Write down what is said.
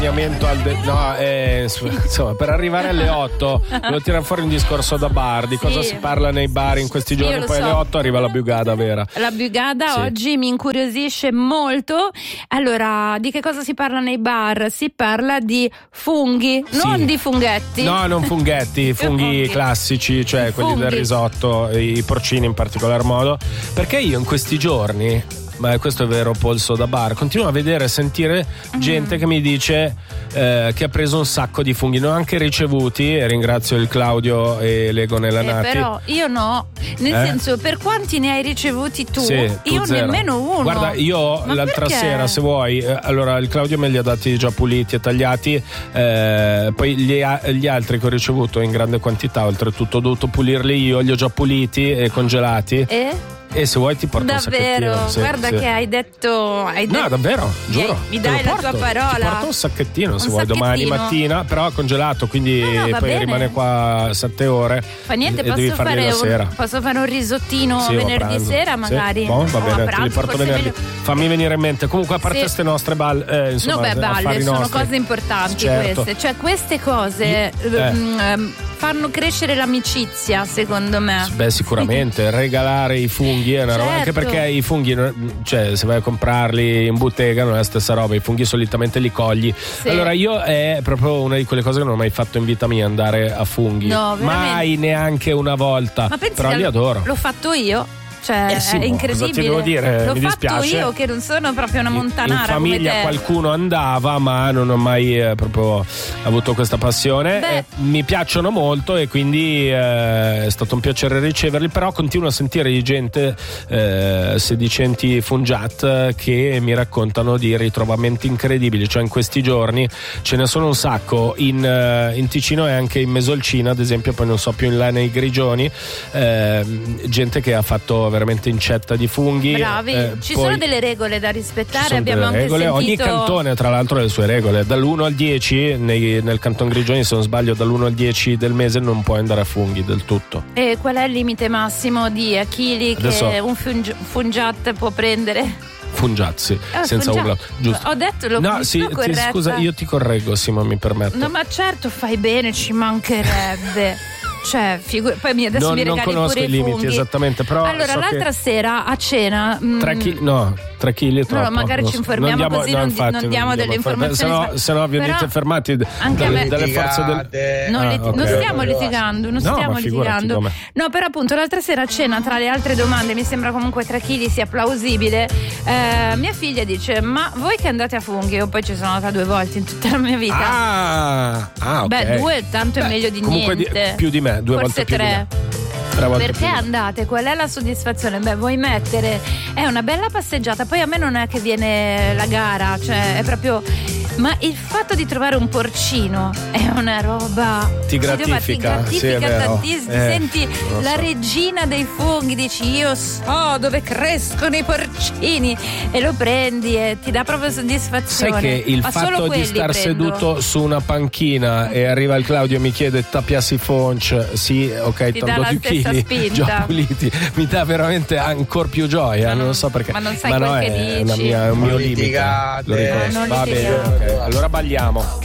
Insomma, per arrivare alle 8 devo tirare fuori un discorso da bar. Di cosa si parla nei bar in questi giorni? Poi alle 8 arriva la bugada vera. La bugada oggi mi incuriosisce molto. Allora, di che cosa si parla nei bar? Si parla di funghi, non di funghetti. No, non funghetti, funghi classici, cioè quelli del risotto, i porcini in particolar modo. Perché io in questi giorni, ma questo è vero polso da bar, continuo a vedere e sentire gente che mi dice che ha preso un sacco di funghi. Ne ho anche ricevuti e ringrazio il Claudio e Lego Nelanati. Però io no, nel senso, per quanti ne hai ricevuti tu? Io zero. Nemmeno uno. Guarda, io l'altra sera, se vuoi, allora il Claudio me li ha dati già puliti e tagliati, poi gli altri che ho ricevuto in grande quantità, oltretutto ho dovuto pulirli io, li ho già puliti e congelati. E se vuoi ti porto un sacchettino. Guarda che hai detto. No, davvero, giuro. Mi dai la tua parola. Ti porto un sacchettino se vuoi domani mattina, però congelato, quindi poi rimane qua 7 ore. Fa niente, posso fare un risottino venerdì sera magari. Va bene, te li porto venerdì. Fammi venire in mente. Comunque, a parte queste nostre balle, insomma, balle sono cose importanti queste. Cioè, queste cose fanno crescere l'amicizia, secondo me. Beh, sicuramente. Regalare i funghi è una roba, anche perché i funghi, cioè, se vai a comprarli in bottega non è la stessa roba. I funghi solitamente li cogli. Allora, io è proprio una di quelle cose che non ho mai fatto in vita mia, andare a funghi. No, mai, neanche una volta. Ma pensi, però li adoro. L'ho fatto io. Cioè, è incredibile. Cosa ti devo dire? L'ho Mi fatto dispiace. io che non sono proprio una montanara. In famiglia come te. Qualcuno andava, ma non ho mai proprio avuto questa passione. Mi piacciono molto e quindi è stato un piacere riceverli. Però continuo a sentire di gente sedicenti Fungiat che mi raccontano di ritrovamenti incredibili. Cioè, in questi giorni ce ne sono un sacco in Ticino e anche in Mesolcina, ad esempio, poi non so più in là nei Grigioni, gente che ha fatto veramente incetta di funghi. Bravi, ci sono delle regole da rispettare, abbiamo anche sentito. Ogni cantone tra l'altro ha le sue regole, dall'1 al 10 nel canton Grigioni, se non sbaglio dall'1 al 10 del mese non puoi andare a funghi del tutto. E qual è il limite massimo di chili che un fungiat può prendere? Fungiazzi, senza urlo, giusto? Ho detto scusa, io ti correggo, Simo, mi permetto. No, ma certo, fai bene, ci mancherebbe. Cioè, poi mi adesso mi regali conosco pure i limiti funghi. Esattamente, però allora l'altra sera a cena 3 kg è troppo. No, magari ci informiamo così non diamo delle informazioni. Se no venite fermati dalle forze del. Non stiamo litigando. No, però appunto l'altra sera a cena, tra le altre domande, mi sembra comunque 3 kg sia plausibile. Mia figlia dice: ma voi che andate a funghi? Io poi ci sono andata 2 volte in tutta la mia vita. Okay. Beh, 2 tanto è meglio di comunque niente. Più di me, 2 volte più 3. di me. Perché andate? Qual è la soddisfazione? Vuoi mettere? È una bella passeggiata. Poi a me non è che viene la gara, cioè è proprio. Ma il fatto di trovare un porcino è una roba. Ti gratifica sì, tantissimo. Senti la regina dei funghi, dici io so dove crescono i porcini e lo prendi e ti dà proprio soddisfazione. Sai che il fatto di star seduto su una panchina e arriva il Claudio e mi chiede tappiasi fonch, sì, ok, tanto più chili già puliti, mi dà veramente ancora più gioia, non so perché. Ma non sai quel che dici. È un mio limite. Lo riconosco. Va bene, okay. Allora balliamo.